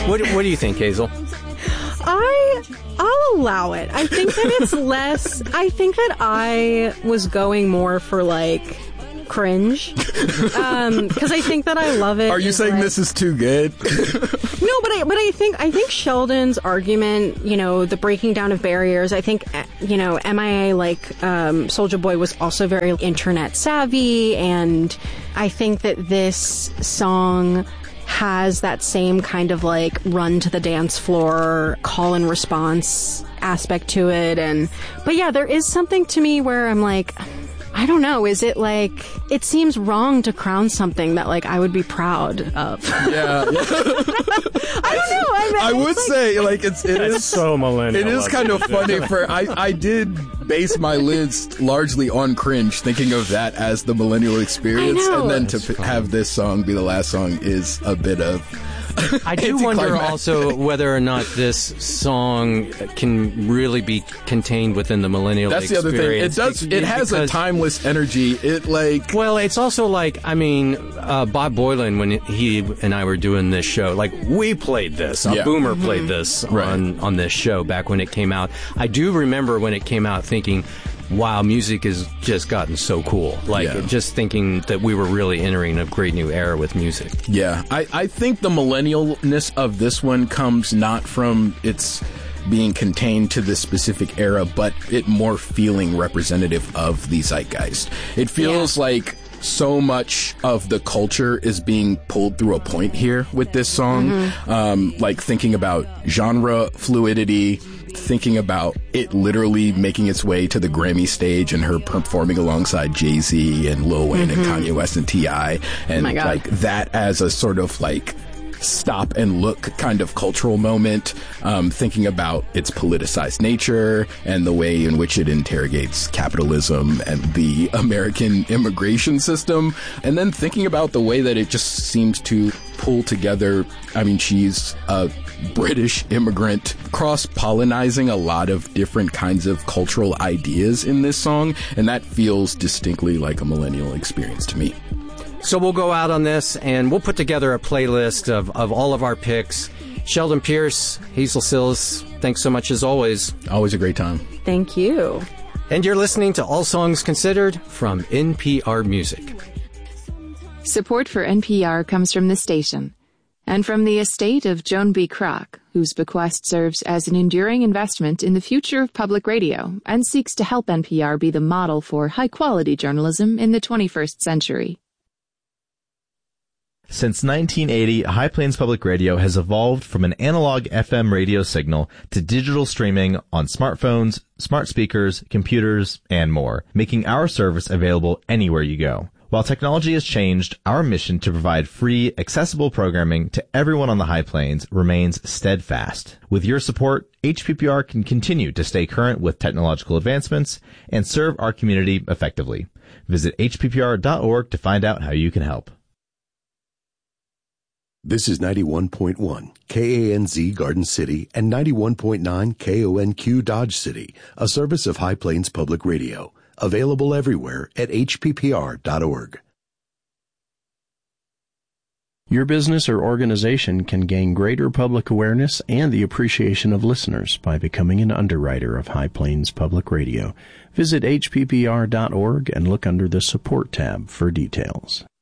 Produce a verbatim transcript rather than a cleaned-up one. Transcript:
What, what do you think, Hazel? I, I'll allow it. I think that it's less, I think that I was going more for, like, cringe. Um, because I think that I love it. Are you saying like, this is too good? No, but I, but I think, I think Sheldon's argument, you know, the breaking down of barriers, I think, you know, M I A, like, um, Soulja Boy was also very internet savvy, and I think that this song has that same kind of like run to the dance floor, call and response aspect to it. And but yeah, there is something to me where I'm like, I don't know, is it like, it seems wrong to crown something that like I would be proud of. Yeah. I don't know. I, mean, I would like, say like it's it That's is so millennial. It is kind of funny for I I did base my list largely on cringe, thinking of that as the millennial experience, I know. and then That's to funny. have this song be the last song is a bit of. I do wonder anticlimax. also whether or not this song can really be contained within the millennial That's the other thing. It experience. does. It has a Because- timeless energy. It like. Well, it's also like, I mean, uh, Bob Boylan, when he and I were doing this show, like, we played this. A Yeah. boomer played this Right. on, on this show back when it came out. I do remember when it came out thinking, wow, music has just gotten so cool. Like, Yeah. just thinking that we were really entering a great new era with music. Yeah, I, I think the millennialness of this one comes not from its being contained to this specific era, but it more feeling representative of the zeitgeist. It feels Yeah. like so much of the culture is being pulled through a point here with this song. Mm-hmm. Um, like thinking about genre fluidity, thinking about it literally making its way to the Grammy stage and her performing alongside Jay-Z and Lil Wayne Mm-hmm. and Kanye West and T I and my God. like that as a sort of like stop and look kind of cultural moment, um, thinking about its politicized nature and the way in which it interrogates capitalism and the American immigration system, and then thinking about the way that it just seems to pull together. I mean, she's a British immigrant, cross-pollinizing a lot of different kinds of cultural ideas in this song, and that feels distinctly like a millennial experience to me. So we'll go out on this, and we'll put together a playlist of, of all of our picks. Sheldon Pierce, Hazel Sills, thanks so much as always. Always a great time. Thank you. And you're listening to All Songs Considered from N P R Music. Support for N P R comes from the station and from the estate of Joan B. Kroc, whose bequest serves as an enduring investment in the future of public radio and seeks to help N P R be the model for high-quality journalism in the twenty-first century. Since nineteen eighty, High Plains Public Radio has evolved from an analog F M radio signal to digital streaming on smartphones, smart speakers, computers, and more, making our service available anywhere you go. While technology has changed, our mission to provide free, accessible programming to everyone on the High Plains remains steadfast. With your support, H P P R can continue to stay current with technological advancements and serve our community effectively. Visit H P P R dot org to find out how you can help. This is ninety-one point one K A N Z Garden City and ninety-one point nine K O N Q Dodge City, a service of High Plains Public Radio. Available everywhere at H P P R dot org. Your business or organization can gain greater public awareness and the appreciation of listeners by becoming an underwriter of High Plains Public Radio. Visit H P P R dot org and look under the Support tab for details.